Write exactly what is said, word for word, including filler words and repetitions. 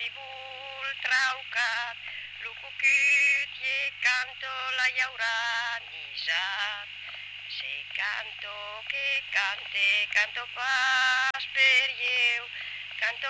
pivul traucat, lu cucut e canto la llaura nisat. Se canto que cante, canto pas per lleu, canto